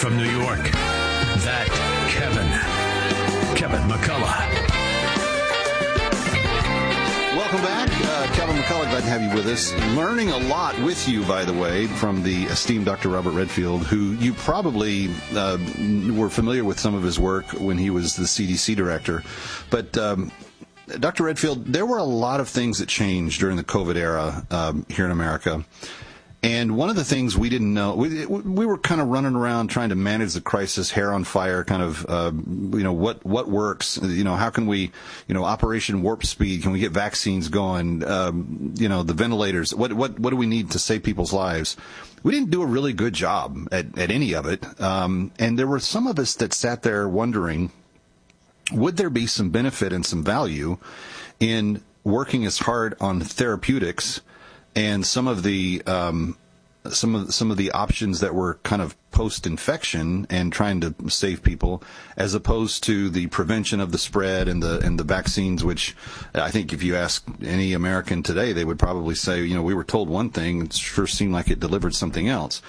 From New York, that Kevin McCullough. Welcome back. Kevin McCullough, glad to have you with us. Learning a lot with you, by the way, from the esteemed Dr. Robert Redfield, who you probably were familiar with some of his work when he was the CDC director. But Dr. Redfield, there were a lot of things that changed during the COVID era here in America. And one of the things we didn't know, we were kind of running around trying to manage the crisis, hair on fire, kind of, what works, how can we, Operation Warp Speed, can we get vaccines going, the ventilators, what do we need to save people's lives? We didn't do a really good job at any of it. And there were some of us that sat there wondering, would there be some benefit and some value in working as hard on therapeutics and some of the options that were kind of post-infection and trying to save people, as opposed to the prevention of the spread and the vaccines, which I think if you ask any American today, they would probably say, we were told one thing, it sure seemed like it delivered something else.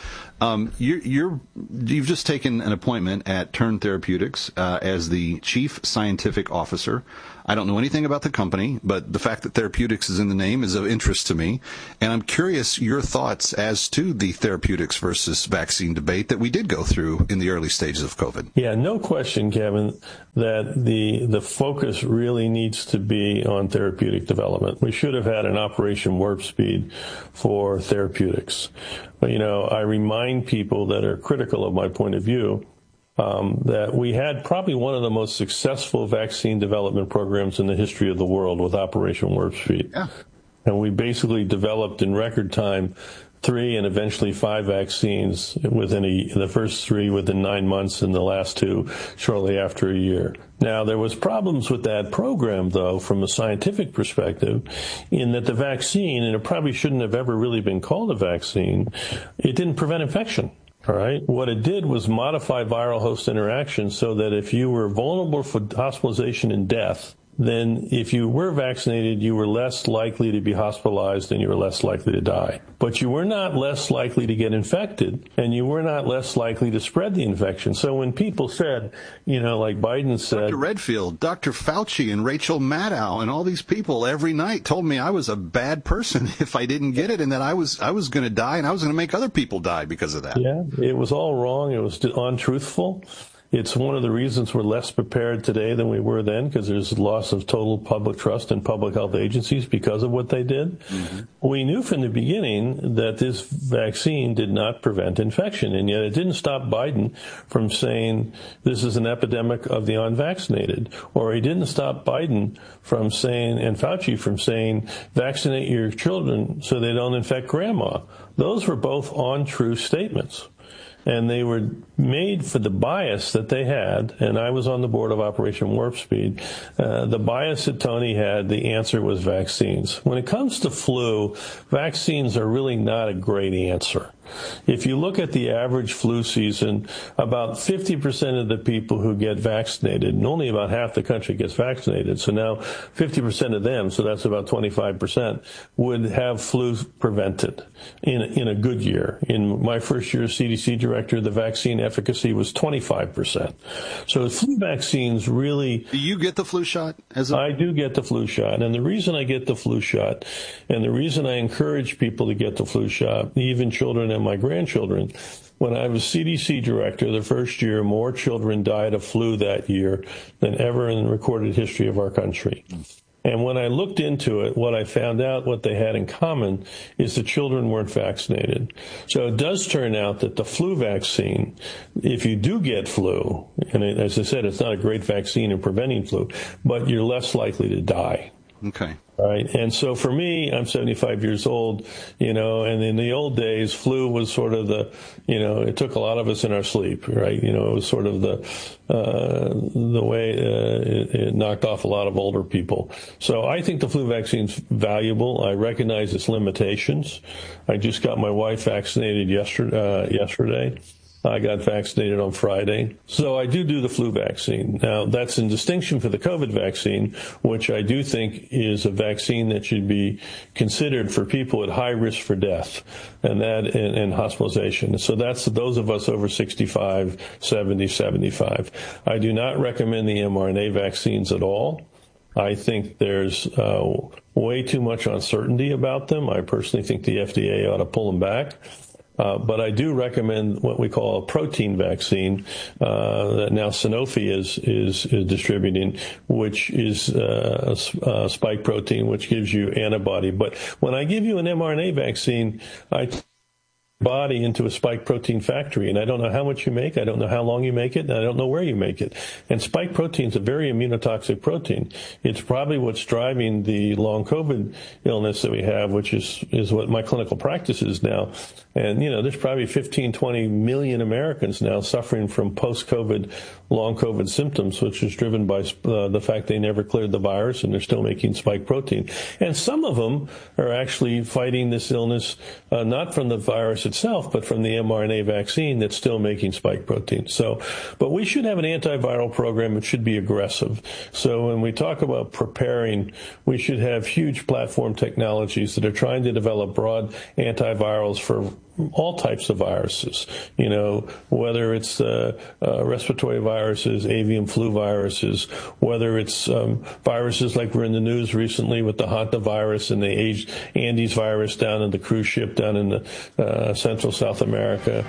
You've just taken an appointment at Turn Therapeutics as the Chief Scientific Officer. I don't know anything about the company, but the fact that therapeutics is in the name is of interest to me. And I'm curious your thoughts as to the therapeutics versus vaccine debate that we did go through in the early stages of COVID. Yeah, no question, Kevin, that the focus really needs to be on therapeutic development. We should have had an Operation Warp Speed for therapeutics. But, I remind people that are critical of my point of view that we had probably one of the most successful vaccine development programs in the history of the world with Operation Warp Speed. Yeah. And we basically developed in record time 3 and eventually 5 vaccines within the first 3 within 9 months and the last 2 shortly after a year. Now, there was problems with that program, though, from a scientific perspective, in that the vaccine, and it probably shouldn't have ever really been called a vaccine, it didn't prevent infection. All right. What it did was modify viral host interaction so that if you were vulnerable for hospitalization and death, then if you were vaccinated, you were less likely to be hospitalized and you were less likely to die. But you were not less likely to get infected, and you were not less likely to spread the infection. So when people said, like Biden said... Dr. Redfield, Dr. Fauci, and Rachel Maddow, and all these people every night told me I was a bad person if I didn't get it, and that I was going to die, and I was going to make other people die because of that. Yeah, it was all wrong. It was untruthful. It's one of the reasons we're less prepared today than we were then, because there's loss of total public trust in public health agencies because of what they did. Mm-hmm. We knew from the beginning that this vaccine did not prevent infection, and yet it didn't stop Biden from saying this is an epidemic of the unvaccinated, or he didn't stop Biden from saying, and Fauci from saying, vaccinate your children so they don't infect grandma. Those were both untrue statements. And they were made for the bias that they had, and I was on the board of Operation Warp Speed. The bias that Tony had, the answer was vaccines. When it comes to flu, vaccines are really not a great answer. If you look at the average flu season, about 50% of the people who get vaccinated, and only about half the country gets vaccinated, so now 50% of them, so that's about 25%, would have flu prevented in a good year. In my first year as CDC director, the vaccine efficacy was 25%. So flu vaccines really... Do you get the flu shot? I do get the flu shot. And the reason I get the flu shot, and the reason I encourage people to get the flu shot, even children and my grandchildren, when I was CDC director, the first year, more children died of flu that year than ever in the recorded history of our country. And when I looked into it, what I found out what they had in common is the children weren't vaccinated. So it does turn out that the flu vaccine, if you do get flu, and as I said, it's not a great vaccine in preventing flu, but you're less likely to die. Okay. Right. And so for me, I'm 75 years old, and in the old days, flu was sort of it took a lot of us in our sleep, right? It was sort of the way it knocked off a lot of older people. So I think the flu vaccine's valuable. I recognize its limitations. I just got my wife vaccinated yesterday. I got vaccinated on Friday. So I do the flu vaccine. Now, that's in distinction for the COVID vaccine, which I do think is a vaccine that should be considered for people at high risk for death and hospitalization. So that's those of us over 65, 70, 75. I do not recommend the mRNA vaccines at all. I think there's way too much uncertainty about them. I personally think the FDA ought to pull them back. But I do recommend what we call a protein vaccine that now Sanofi is distributing, which is a spike protein, which gives you antibody. But when I give you an mRNA vaccine, I body into a spike protein factory, and I don't know how much you make, I don't know how long you make it, and I don't know where you make it. And spike protein is a very immunotoxic protein. It's probably what's driving the long COVID illness that we have, which is what my clinical practice is now. And, there's probably 15, 20 million Americans now suffering from post-COVID, long COVID symptoms, which is driven by the fact they never cleared the virus and they're still making spike protein. And some of them are actually fighting this illness, not from the virus itself, but from the mRNA vaccine that's still making spike protein. But we should have an antiviral program that should be aggressive. So when we talk about preparing, we should have huge platform technologies that are trying to develop broad antivirals for all types of viruses, whether it's respiratory viruses, avian flu viruses, whether it's viruses like we're in the news recently with the hantavirus and the Andes virus down in the cruise ship down in the Central South America.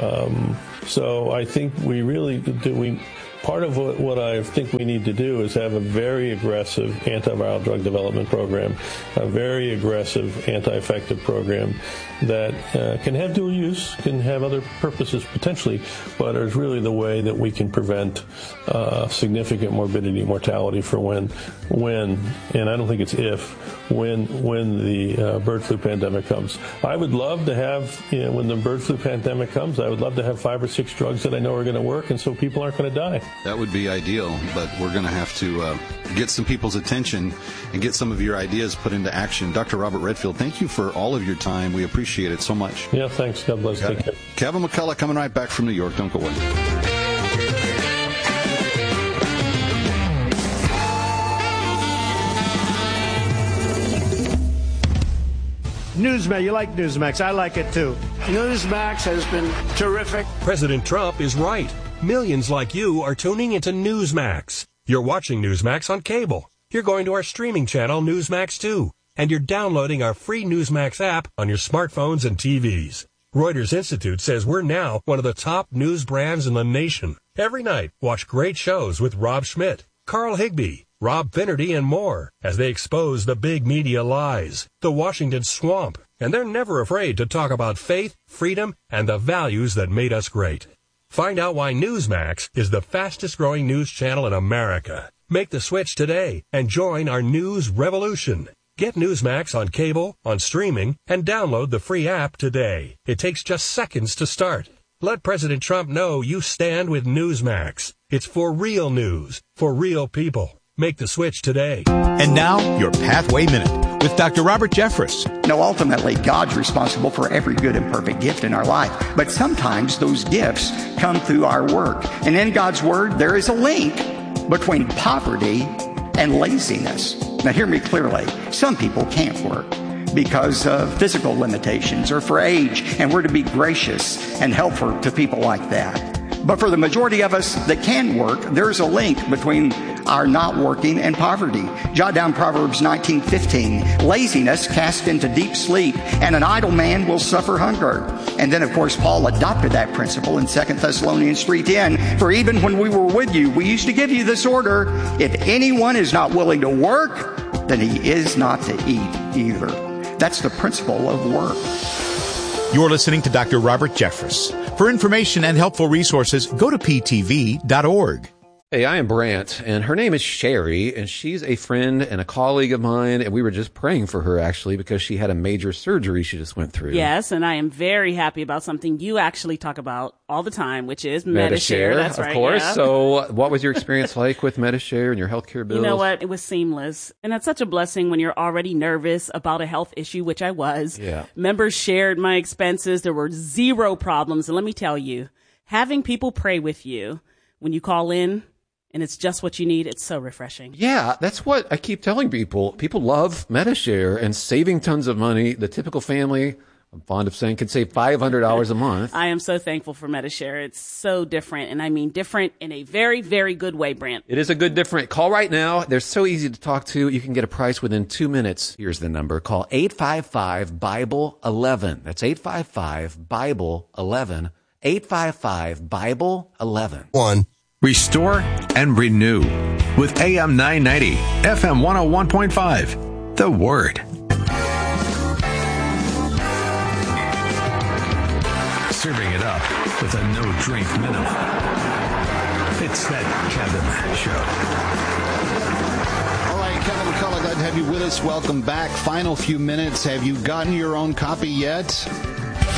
So I think we really do. Part of what I think we need to do is have a very aggressive antiviral drug development program, a very aggressive anti-infective program that can have dual use, can have other purposes potentially, but is really the way that we can prevent significant morbidity and mortality for when, and I don't think it's if, when the bird flu pandemic comes. I would love to have, when the bird flu pandemic comes, I would love to have 5 or 6 drugs that I know are going to work, and so people aren't going to die. That would be ideal, but we're going to have to get some people's attention and get some of your ideas put into action. Dr. Robert Redfield, thank you for all of your time. We appreciate it so much. Yeah, thanks. God bless. Take care. Kevin McCullough coming right back from New York. Don't go away. Newsmax, you like Newsmax. I like it too. Newsmax has been terrific. President Trump is right. Millions like you are tuning into Newsmax. You're watching Newsmax on cable. You're going to our streaming channel, Newsmax 2. And you're downloading our free Newsmax app on your smartphones and TVs. Reuters Institute says we're now one of the top news brands in the nation. Every night, watch great shows with Rob Schmidt, Carl Higbie, Rob Finnerty, and more as they expose the big media lies, the Washington swamp, and they're never afraid to talk about faith, freedom, and the values that made us great. Find out why Newsmax is the fastest-growing news channel in America. Make the switch today and join our news revolution. Get Newsmax on cable, on streaming, and download the free app today. It takes just seconds to start. Let President Trump know you stand with Newsmax. It's for real news, for real people. Make the switch today. And now, your Pathway Minute with Dr. Robert Jeffress. No, ultimately, God's responsible for every good and perfect gift in our life. But sometimes those gifts come through our work. And in God's Word, there is a link between poverty and laziness. Now, hear me clearly. Some people can't work because of physical limitations or for age, and we're to be gracious and helpful to people like that. But for the majority of us that can work, there's a link between our not working and poverty. Jot down Proverbs 19:15. Laziness casts into deep sleep, and an idle man will suffer hunger. And then, of course, Paul adopted that principle in 2 Thessalonians 3:10. For even when we were with you, we used to give you this order: if anyone is not willing to work, then he is not to eat either. That's the principle of work. You're listening to Dr. Robert Jeffress. For information and helpful resources, go to ptv.org. Hey, I am Brant, and her name is Sherry, and she's a friend and a colleague of mine, and we were just praying for her, actually, because she had a major surgery she just went through. Yes, and I am very happy about something you actually talk about all the time, which is Medi-Share. That's right, of course. Yeah. So what was your experience like with Medi-Share and your healthcare bills? You know what? It was seamless. And that's such a blessing when you're already nervous about a health issue, which I was. Yeah. Members shared my expenses. There were zero problems. And let me tell you, having people pray with you when you call in and it's just what you need, it's so refreshing. Yeah, that's what I keep telling people. People love Medi-Share and saving tons of money. The typical family, I'm fond of saying, can save $500 a month. I am so thankful for Medi-Share. It's so different, and I mean different in a very, very good way, Brant. It is a good different. Call right now. They're so easy to talk to. You can get a price within 2 minutes. Here's the number. Call 855-BIBLE-11. That's 855-BIBLE-11. 855-BIBLE-11. 1. Restore and renew with AM 990, FM 101.5. The Word. Serving it up with a no-drink minimum. It's that Kevin Show. All right, Kevin McCullough, glad to have you with us. Welcome back. Final few minutes. Have you gotten your own copy yet?